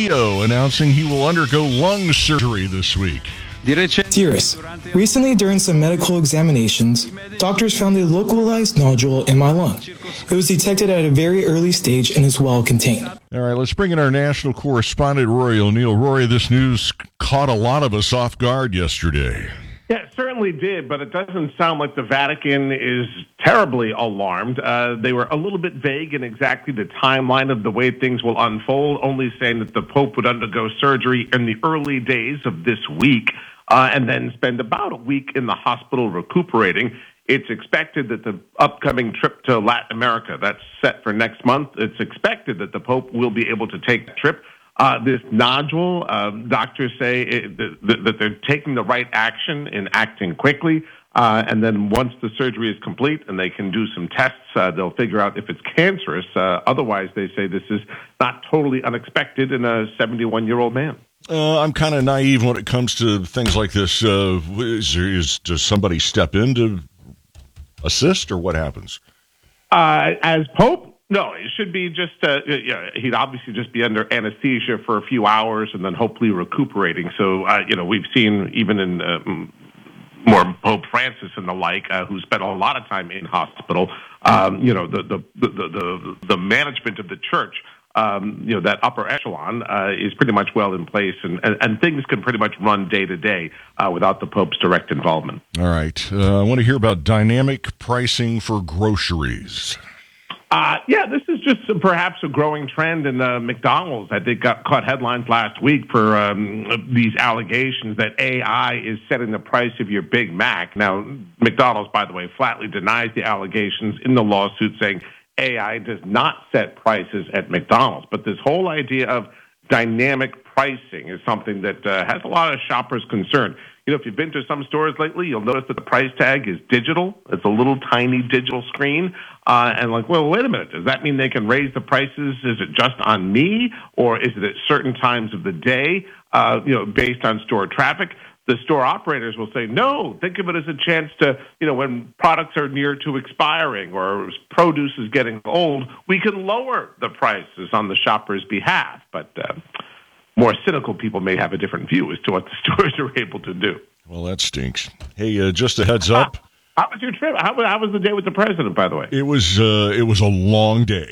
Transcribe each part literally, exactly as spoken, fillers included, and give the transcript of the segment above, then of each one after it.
Leo announcing he will undergo lung surgery this week. Dearest, recently during some medical examinations, doctors found a localized nodule in my lung. It was detected at a very early stage and is well contained. All right, let's bring in our national correspondent, Rory O'Neill. Rory, this news caught a lot of us off guard yesterday. Yeah, it certainly did, but it doesn't sound like the Vatican is terribly alarmed. Uh, they were a little bit vague in exactly the timeline of the way things will unfold, only saying that the Pope would undergo surgery in the early days of this week uh, and then spend about a week in the hospital recuperating. It's expected that the upcoming trip to Latin America, that's set for next month, it's expected that the Pope will be able to take the trip. Uh, this nodule, uh, doctors say it, that, that they're taking the right action in acting quickly, uh, and then once the surgery is complete and they can do some tests, uh, they'll figure out if it's cancerous. Uh, otherwise, they say this is not totally unexpected in a seventy-one-year-old man. Uh, I'm kind of naive when it comes to things like this. Uh, is, is, does somebody step in to assist, or what happens? Uh, as Pope? No, it should be just, uh, yeah, he'd obviously just be under anesthesia for a few hours and then hopefully recuperating. So, uh, you know, we've seen even in uh, more Pope Francis and the like, uh, who spent a lot of time in hospital, um, you know, the, the, the, the, the management of the church, um, you know, that upper echelon uh, is pretty much well in place, and, and, and things can pretty much run day to day uh, without the Pope's direct involvement. All right. Uh, I want to hear about dynamic pricing for groceries. Uh, yeah, this is just perhaps a growing trend in uh, McDonald's. I think got caught headlines last week for um, these allegations that A I is setting the price of your Big Mac. Now, McDonald's, by the way, flatly denies the allegations in the lawsuit, saying A I does not set prices at McDonald's. But this whole idea of dynamic pricing is something that uh, has a lot of shoppers concerned. You know, if you've been to some stores lately, you'll notice that the price tag is digital. It's a little tiny digital screen. Uh, and like, well, wait a minute. Does that mean they can raise the prices? Is it just on me? Or is it at certain times of the day, uh, you know, based on store traffic? The store operators will say, no, think of it as a chance to, you know, when products are near to expiring or produce is getting old, we can lower the prices on the shopper's behalf. But uh, more cynical people may have a different view as to what the stores are able to do. Well, that stinks. Hey, uh, just a heads up. How was your trip? How, how was the day with the president, by the way? It was uh, it was a long day.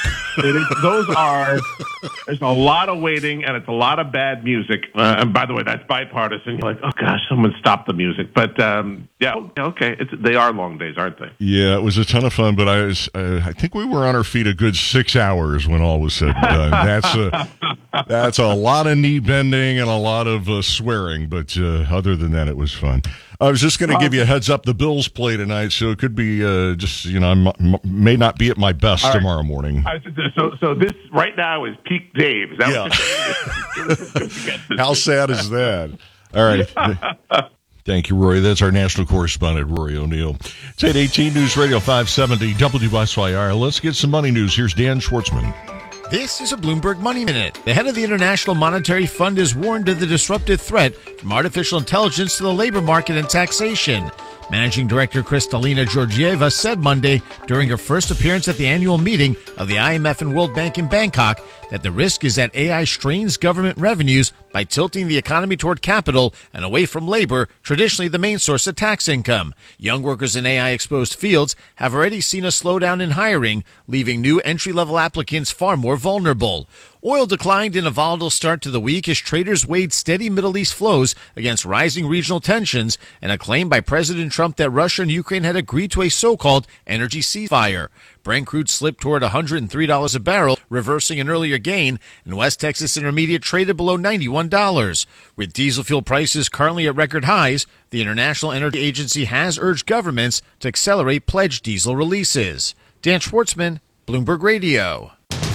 It is, those are, there's a lot of waiting, and it's a lot of bad music. Uh, and by the way, that's bipartisan. You're like, oh, gosh, someone stop the music. But, um, yeah, okay, it's, they are long days, aren't they? Yeah, it was a ton of fun, but I was, uh, I think we were on our feet a good six hours when all was said and done. That's a, that's a lot of knee bending and a lot of uh, swearing, but uh, other than that, it was fun. I was just going to give you a heads up. The Bills play tonight, so it could be uh, just, you know, I m- may not be at my best right. tomorrow morning. Right, so, so this right now is peak Dave. Is that yeah. what How sad is that? All right. Thank you, Rory. That's our national correspondent, Rory O'Neill. It's eight eighteen News Radio five seventy W S Y R. Let's get some money news. Here's Dan Schwartzman. This is a Bloomberg Money Minute. The head of the International Monetary Fund has warned of the disruptive threat from artificial intelligence to the labor market and taxation. Managing Director Kristalina Georgieva said Monday during her first appearance at the annual meeting of the I M F and World Bank in Bangkok that the risk is that A I strains government revenues by tilting the economy toward capital and away from labor, traditionally the main source of tax income. Young workers in A I-exposed fields have already seen a slowdown in hiring, leaving new entry-level applicants far more vulnerable. Oil declined in a volatile start to the week as traders weighed steady Middle East flows against rising regional tensions and a claim by President Trump that Russia and Ukraine had agreed to a so-called energy ceasefire. Brent crude slipped toward one hundred three dollars a barrel, reversing an earlier gain, and West Texas Intermediate traded below ninety-one dollars. With diesel fuel prices currently at record highs, the International Energy Agency has urged governments to accelerate pledged diesel releases. Dan Schwartzman, Bloomberg Radio.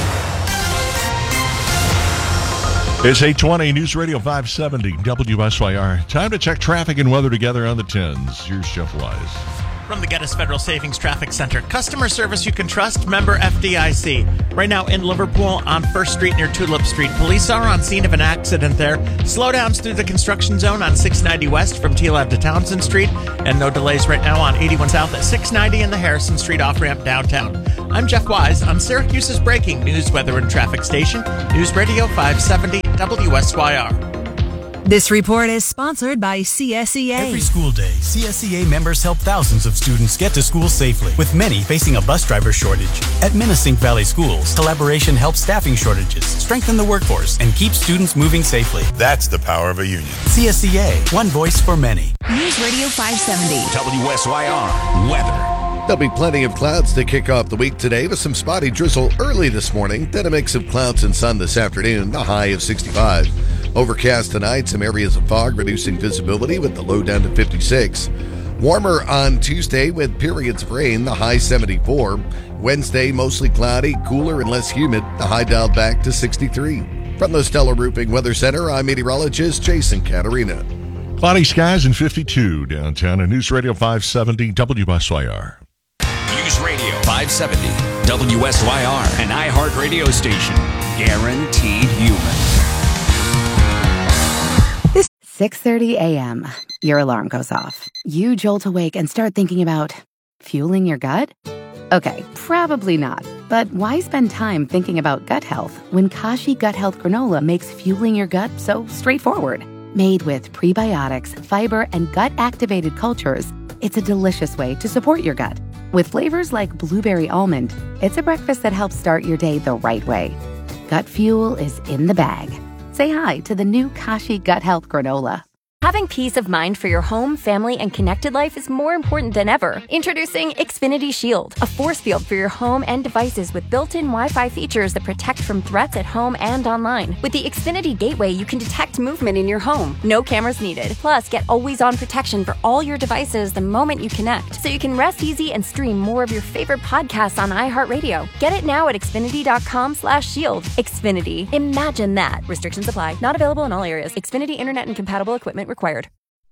It's eight twenty News Radio five seventy W S Y R. Time to check traffic and weather together on the tens. Here's Jeff Wise. From the Geddes Federal Savings Traffic Center, customer service you can trust, member F D I C. Right now in Liverpool on First Street near Tulip Street, police are on scene of an accident there. Slowdowns through the construction zone on six ninety West from T-Lab to Townsend Street, and no delays right now on eighty-one South at six ninety in the Harrison Street off-ramp downtown. I'm Jeff Wise on Syracuse's breaking news, weather, and traffic station, News Radio five seventy W S Y R. This report is sponsored by C S E A. Every school day, C S E A members help thousands of students get to school safely, with many facing a bus driver shortage. At Minisink Valley Schools, collaboration helps staffing shortages, strengthen the workforce, and keep students moving safely. That's the power of a union. C S E A, one voice for many. News Radio five seventy. W S Y R weather. There'll be plenty of clouds to kick off the week today with some spotty drizzle early this morning, then a mix of clouds and sun this afternoon, the high of sixty-five. Overcast tonight, some areas of fog reducing visibility with the low down to fifty-six. Warmer on Tuesday with periods of rain, the high seventy-four. Wednesday, mostly cloudy, cooler and less humid, the high dialed back to sixty-three. From the Stellar Roofing Weather Center, I'm meteorologist Jason Caterina. Cloudy skies and fifty-two downtown at News Radio five seventy W S Y R. News Radio five seventy W S Y R, an iHeart radio station. Guaranteed human. six thirty a.m. Your alarm goes off. You jolt awake and start thinking about fueling your gut? Okay, probably not. But why spend time thinking about gut health when Kashi Gut Health Granola makes fueling your gut so straightforward? Made with prebiotics, fiber, and gut-activated cultures, it's a delicious way to support your gut. With flavors like blueberry almond, it's a breakfast that helps start your day the right way. Gut fuel is in the bag. Say hi to the new Kashi Gut Health Granola. Having peace of mind for your home, family, and connected life is more important than ever. Introducing Xfinity Shield, a force field for your home and devices with built-in Wi-Fi features that protect from threats at home and online. With the Xfinity Gateway, you can detect movement in your home. No cameras needed. Plus, get always-on protection for all your devices the moment you connect, so you can rest easy and stream more of your favorite podcasts on iHeartRadio. Get it now at Xfinity.com slash shield. Xfinity. Imagine that. Restrictions apply. Not available in all areas. Xfinity Internet and compatible equipment required.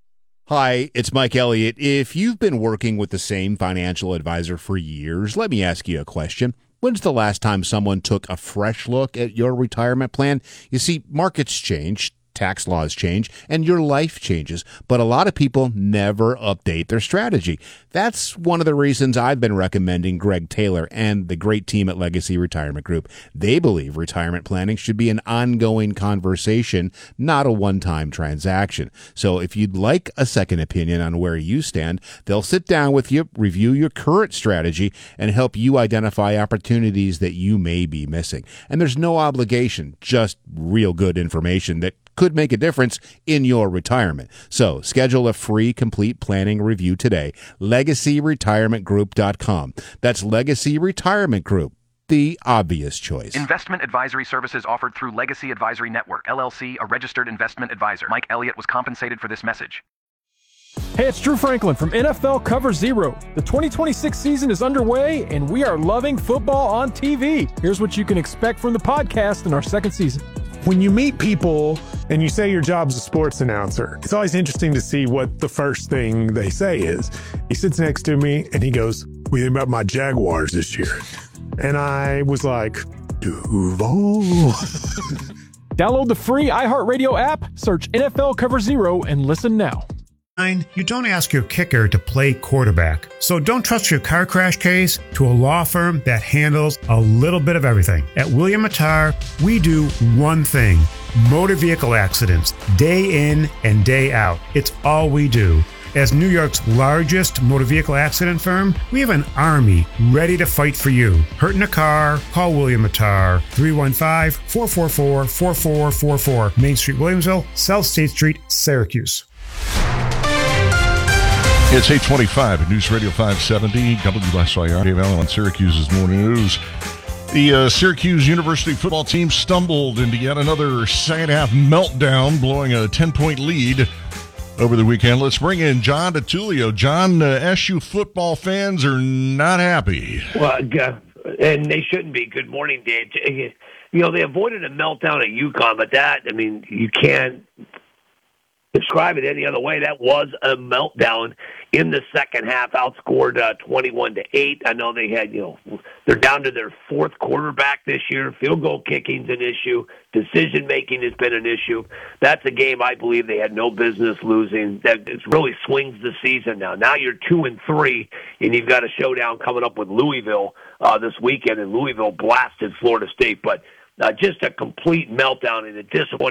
Hi, it's Mike Elliott. If you've been working with the same financial advisor for years, let me ask you a question. When's the last time someone took a fresh look at your retirement plan? You see, markets change, tax laws change, and your life changes, but a lot of people never update their strategy. That's one of the reasons I've been recommending Greg Taylor and the great team at Legacy Retirement Group. They believe retirement planning should be an ongoing conversation, not a one-time transaction. So if you'd like a second opinion on where you stand, they'll sit down with you, review your current strategy, and help you identify opportunities that you may be missing. And there's no obligation, just real good information that could make a difference in your retirement. So schedule a free complete planning review today. legacy retirement group dot com. That's Legacy Retirement Group, the obvious choice. Investment advisory services offered through Legacy Advisory Network, L L C, a registered investment advisor. Mike Elliott was compensated for this message. Hey, it's Drew Franklin from N F L Cover Zero. The twenty twenty-six season is underway, and we are loving football on T V. Here's what you can expect from the podcast in our second season. When you meet people and you say your job's a sports announcer, it's always interesting to see what the first thing they say is. He sits next to me and he goes, "What do you think about my Jaguars this year?" And I was like, Duval. Download the free iHeartRadio app, search N F L Cover Zero, and listen now. You don't ask your kicker to play quarterback. So don't trust your car crash case to a law firm that handles a little bit of everything. At William Attar, we do one thing: motor vehicle accidents, day in and day out. It's all we do. As New York's largest motor vehicle accident firm, we have an army ready to fight for you. Hurt in a car? Call William Attar, three one five, four four four, four four four four, Main Street, Williamsville, South State Street, Syracuse. It's eight twenty-five at News Radio five seventy W S Y R. Dave Allen on Syracuse's Morning News. The uh, Syracuse University football team stumbled into yet another second-half meltdown, blowing a ten-point lead over the weekend. Let's bring in John DiTullio. John, uh, S U football fans are not happy. Well, uh, and they shouldn't be. Good morning, Dave. You know, they avoided a meltdown at UConn, but that, I mean, you can't describe it any other way. That was a meltdown in the second half. Outscored uh, twenty-one to eight. I know they had, you know, they're down to their fourth quarterback this year. Field goal kicking's an issue. Decision making has been an issue. That's a game I believe they had no business losing. That it really swings the season now. Now you're two and three, and you've got a showdown coming up with Louisville uh, this weekend, and Louisville blasted Florida State. But uh, just a complete meltdown and a disappointing